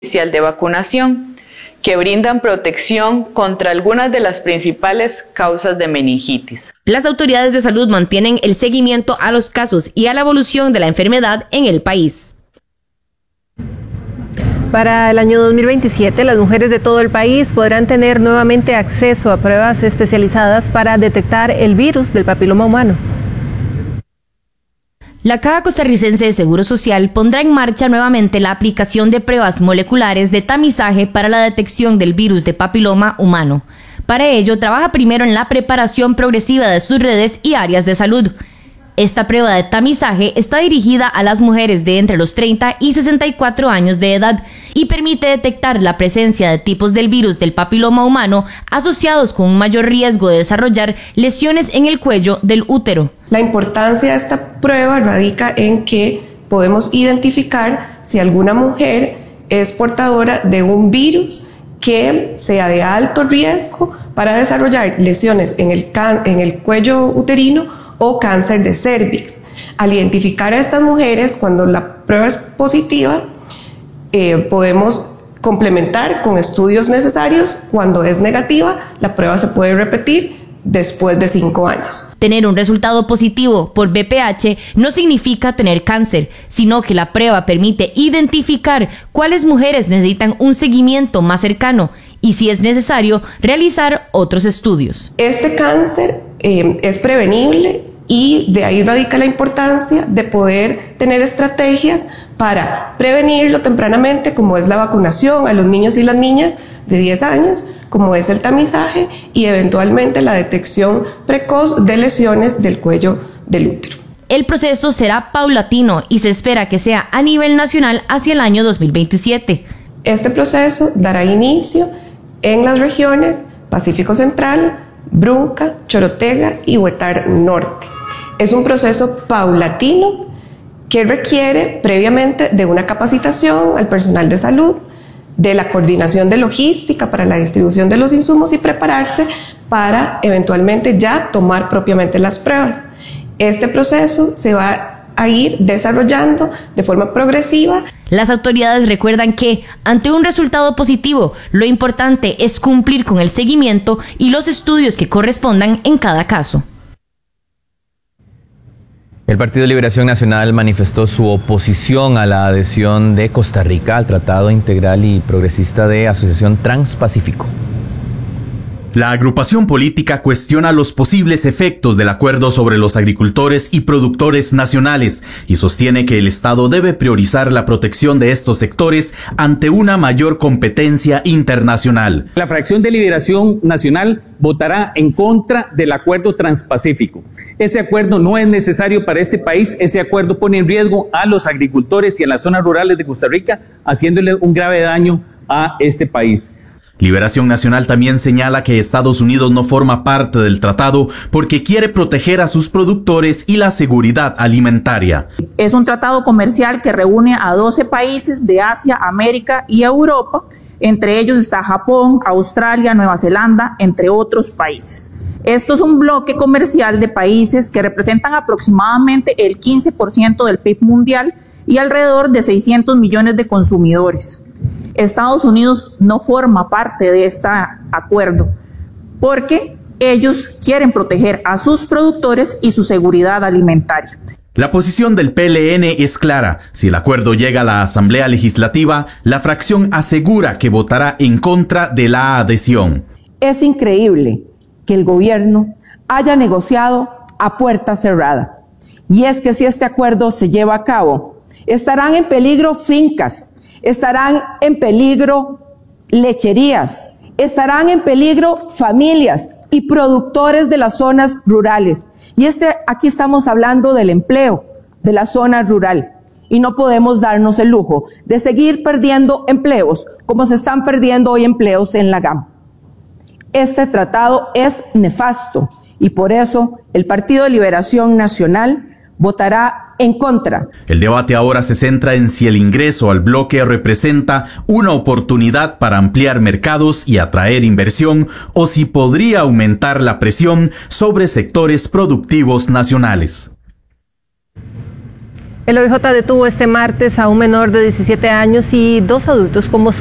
de vacunación, que brindan protección contra algunas de las principales causas de meningitis. Las autoridades de salud mantienen el seguimiento a los casos y a la evolución de la enfermedad en el país. Para el año 2027, las mujeres de todo el país podrán tener nuevamente acceso a pruebas especializadas para detectar el virus del papiloma humano. La Caja Costarricense de Seguro Social pondrá en marcha nuevamente la aplicación de pruebas moleculares de tamizaje para la detección del virus de papiloma humano. Para ello, trabaja primero en la preparación progresiva de sus redes y áreas de salud. Esta prueba de tamizaje está dirigida a las mujeres de entre los 30 y 64 años de edad y permite detectar la presencia de tipos del virus del papiloma humano asociados con un mayor riesgo de desarrollar lesiones en el cuello del útero. La importancia de esta prueba radica en que podemos identificar si alguna mujer es portadora de un virus que sea de alto riesgo para desarrollar lesiones en el cuello uterino o cáncer de cervix. Al identificar a estas mujeres, cuando la prueba es positiva, podemos complementar con estudios necesarios. Cuando es negativa, la prueba se puede repetir después de 5 años. Tener un resultado positivo por BPH no significa tener cáncer, sino que la prueba permite identificar cuáles mujeres necesitan un seguimiento más cercano y, si es necesario, realizar otros estudios. Este cáncer es prevenible y de ahí radica la importancia de poder tener estrategias para prevenirlo tempranamente, como es la vacunación a los niños y las niñas de 10 años, como es el tamizaje y eventualmente la detección precoz de lesiones del cuello del útero. El proceso será paulatino y se espera que sea a nivel nacional hacia el año 2027. Este proceso dará inicio en las regiones Pacífico Central, Brunca, Chorotega y Huetar Norte. Es un proceso paulatino que requiere previamente de una capacitación al personal de salud, de la coordinación de logística para la distribución de los insumos y prepararse para eventualmente ya tomar propiamente las pruebas. Este proceso se va a ir desarrollando de forma progresiva. Las autoridades recuerdan que, ante un resultado positivo, lo importante es cumplir con el seguimiento y los estudios que correspondan en cada caso. El Partido de Liberación Nacional manifestó su oposición a la adhesión de Costa Rica al Tratado Integral y Progresista de Asociación Transpacífico. La agrupación política cuestiona los posibles efectos del acuerdo sobre los agricultores y productores nacionales y sostiene que el Estado debe priorizar la protección de estos sectores ante una mayor competencia internacional. La fracción de Liberación Nacional votará en contra del acuerdo transpacífico. Ese acuerdo no es necesario para este país. Ese acuerdo pone en riesgo a los agricultores y a las zonas rurales de Costa Rica, haciéndole un grave daño a este país. Liberación Nacional también señala que Estados Unidos no forma parte del tratado porque quiere proteger a sus productores y la seguridad alimentaria. Es un tratado comercial que reúne a 12 países de Asia, América y Europa. Entre ellos está Japón, Australia, Nueva Zelanda, entre otros países. Esto es un bloque comercial de países que representan aproximadamente el 15% del PIB mundial y alrededor de 600 millones de consumidores. Estados Unidos no forma parte de este acuerdo porque ellos quieren proteger a sus productores y su seguridad alimentaria. La posición del PLN es clara. Si el acuerdo llega a la Asamblea Legislativa, la fracción asegura que votará en contra de la adhesión. Es increíble que el gobierno haya negociado a puerta cerrada. Y es que si este acuerdo se lleva a cabo, estarán en peligro fincas, estarán en peligro lecherías, estarán en peligro familias y productores de las zonas rurales. Y aquí estamos hablando del empleo de la zona rural. Y no podemos darnos el lujo de seguir perdiendo empleos como se están perdiendo hoy empleos en la GAM. Este tratado es nefasto y por eso el Partido de Liberación Nacional votará en contra. El debate ahora se centra en si el ingreso al bloque representa una oportunidad para ampliar mercados y atraer inversión o si podría aumentar la presión sobre sectores productivos nacionales. El OIJ detuvo este martes a un menor de 17 años y 2 adultos como